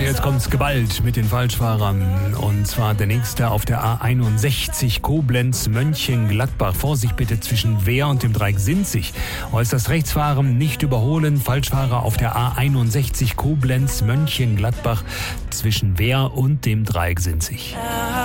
Jetzt kommt's geballt mit den Falschfahrern. Und zwar der nächste auf der A61 Koblenz-Mönchengladbach. Vorsicht bitte zwischen Wehr und dem Dreieck Sinzig. Äußerst Rechtsfahren nicht überholen. Falschfahrer auf der A61 Koblenz-Mönchengladbach zwischen Wehr und dem Dreieck Sinzig.